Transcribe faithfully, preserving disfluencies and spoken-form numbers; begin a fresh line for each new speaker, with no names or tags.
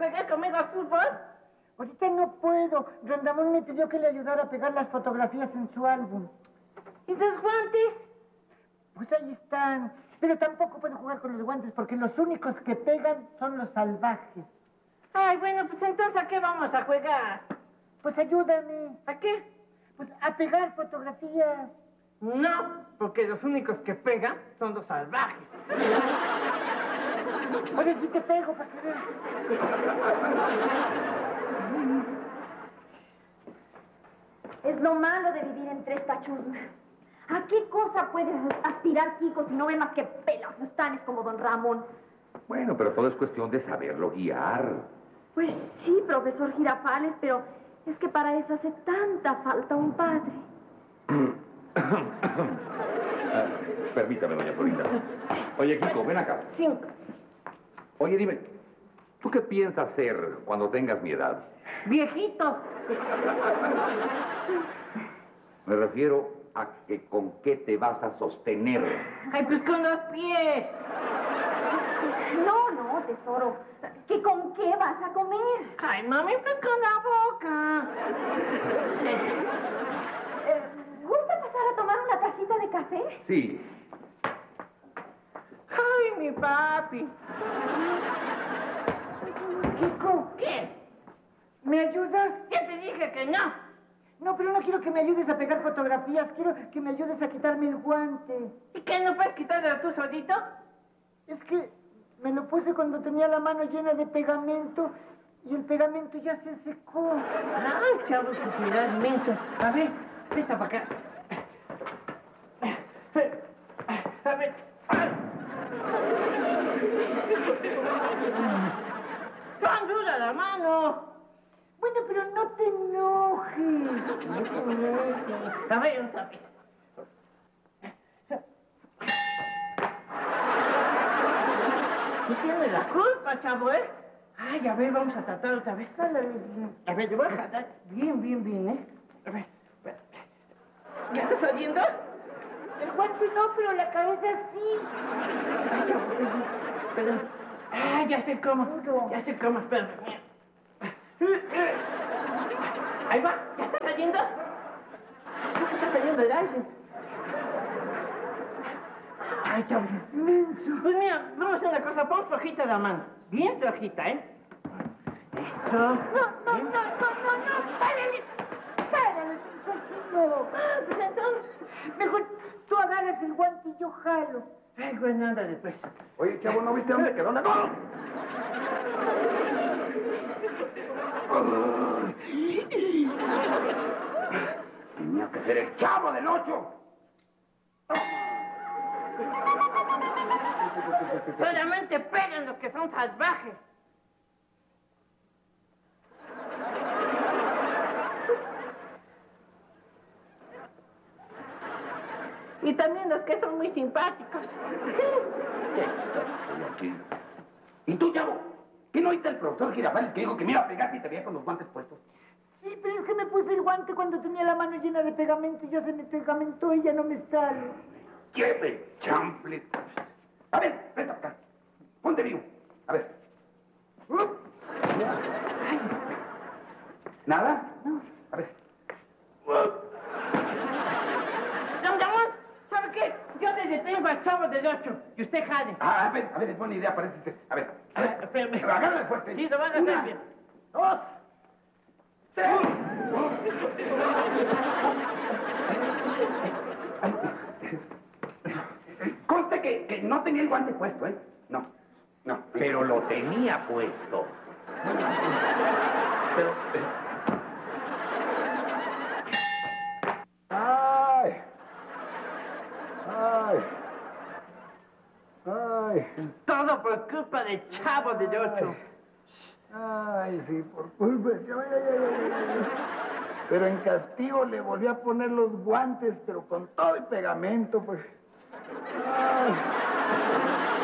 jugar conmigo al fútbol?
Ahorita no puedo. Rondamón me pidió que le ayudara a pegar las fotografías en su álbum.
¿Y los guantes?
Pues ahí están. Pero tampoco puedo jugar con los guantes porque los únicos que pegan son los salvajes.
Ay, bueno, pues entonces, ¿a qué vamos a jugar?
Pues ayúdame.
¿A qué?
Pues a pegar fotografías.
No, porque los únicos que pegan son los salvajes.
Ahora sí te pego para que veas.
Es lo malo de vivir entre esta chusma. ¿A qué cosa puede aspirar Kiko si no ve más que pelas tanes como don Ramón?
Bueno, pero todo es cuestión de saberlo guiar.
Pues sí, profesor Girafales, pero es que para eso hace tanta falta un padre.
Ah, permítame, doña Florinda. Oye, Kiko, ven acá.
Cinco.
Oye, dime, ¿tú qué piensas ser cuando tengas mi edad?
Viejito.
Me refiero a que con qué te vas a sostener.
Ay, pues con los pies.
No, no, tesoro. ¿Que con qué vas a comer?
Ay, mami, pues con la boca.
Eh, ¿Gusta pasar a tomar una tacita de café?
Sí.
Ay, mi papi.
Kiko,
¿Qué?
¿me ayudas?
Ya te dije que no.
No, pero no quiero que me ayudes a pegar fotografías. Quiero que me ayudes a quitarme el guante.
¿Y qué, no puedes quitártelo tú solito?
Es que me lo puse cuando tenía la mano llena de pegamento y el pegamento ya se secó.
Ay, chavo, su ciudad inmensa. A ver, presta para acá. A ver. ¡Tan dura la mano!
Bueno, pero no te enojes. No te enojes.
A ver, otra vez. Tú tienes la culpa, chavo, ¿eh? Ay, a ver, vamos a tratar otra vez. A ver, te voy a tratar bien, bien, bien, ¿eh? A ver, a ver. ¿Ya estás oyendo?
El guante no, pero la cabeza sí.
Ay, chavo, perdón, perdón. Ah, ya sé cómo. Ya sé cómo, espérame. Ahí va, ¿ya está saliendo? ¿Ya está saliendo el aire? Ay, chavo. Pues mira, vamos a hacer una cosa, pon flojita la mano. Bien flojita, ¿eh? Listo.
No, no, no, no, no, no, párale. Párale, no.
Pues entonces.
Mejor tú agarras el guante y yo jalo.
Ay, güey, nada de pues.
Oye, chavo, ¿no viste dónde quedó la... ¡No! Tenía que ser el Chavo del Ocho.
Solamente pegan los que son salvajes. Y también los que son muy simpáticos.
¿Y tú, Chavo? ¿Qué no oíste al profesor Girafales que dijo que me iba a pegar si te veía con los guantes puestos?
Sí, pero es que me puse el guante cuando tenía la mano llena de pegamento y ya se me pegamentó y ya no me sale.
¡Qué chample! A ver, presta acá. Ponte vivo. A ver. Uh. ¿Nada? No. A ver. Uh.
Don Ramón, ¿sabe qué? Yo le detengo al Chavo del Ocho y usted jale.
Ah, a ver, a ver, es buena idea, parece usted. A ver, a ver.
Ah, espérame.
Agárrale fuerte.
Sí, lo van a hacer
Una,
bien.
dos, tres. Conste que, que no tenía el guante puesto, ¿eh? No, no.
Pero lo tenía puesto.
Pero...
¡Ay! ¡Ay! ¡Ay!
Todo por culpa del Chavo del Ocho.
¡Ay, sí, por culpa! ¡Ay, ay, ay, ay, ay! Pero en castigo le volví a poner los guantes, pero con todo el pegamento, pues. ¡Ay!